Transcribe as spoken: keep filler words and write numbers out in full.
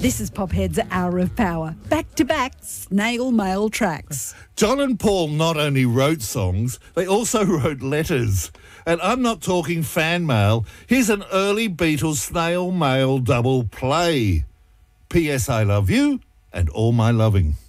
This is Pophead's Hour of Power. Back-to-back snail mail tracks. John and Paul not only wrote songs, they also wrote letters. And I'm not talking fan mail. Here's an early Beatles snail mail double play. P S I love you and all my loving.